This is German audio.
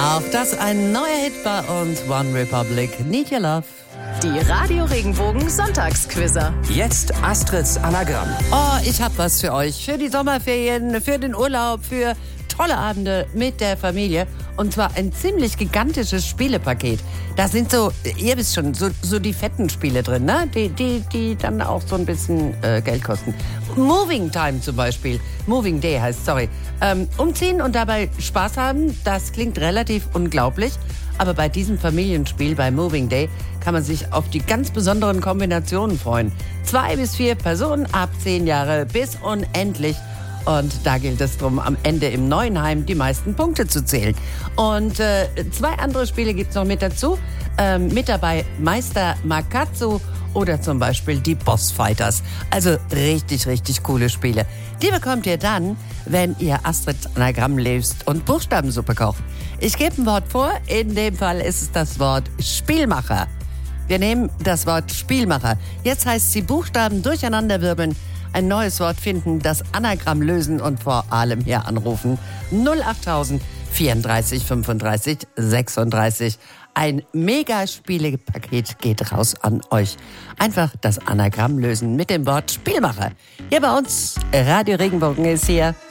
Auch das ein neuer Hit bei uns, One Republic, Need Your Love. Die Radio Regenbogen Sonntagsquizzer. Jetzt Astrids Anagramm. Oh, ich hab was für euch. Für die Sommerferien, für den Urlaub, für tolle Abende mit der Familie. Und zwar ein ziemlich gigantisches Spielepaket. Da sind so, ihr wisst schon, so die fetten Spiele drin, ne? Die dann auch so ein bisschen Geld kosten. Moving Time zum Beispiel. Moving Day heißt, sorry. Umziehen und dabei Spaß haben, das klingt relativ unglaublich. Aber bei diesem Familienspiel, bei Moving Day, kann man sich auf die ganz besonderen Kombinationen freuen. 2 bis 4 Personen ab 10 Jahre bis unendlich. Und da gilt es drum, am Ende im neuen Heim die meisten Punkte zu zählen. Und 2 andere Spiele gibt's noch mit dazu. Mit dabei Meister Makatsu oder zum Beispiel die Bossfighters. Also richtig, richtig coole Spiele. Die bekommt ihr dann, wenn ihr Astrids Anagramm lest und Buchstabensuppe kocht. Ich gebe ein Wort vor. In dem Fall ist es das Wort Spielmacher. Wir nehmen das Wort Spielmacher. Jetzt heißt sie Buchstaben durcheinanderwirbeln, ein neues Wort finden, das Anagramm lösen und vor allem hier anrufen. 08000 34 35 36. Ein Mega-Spielepaket geht raus an euch. Einfach das Anagramm lösen mit dem Wort Spielmacher. Hier bei uns, Radio Regenbogen ist hier.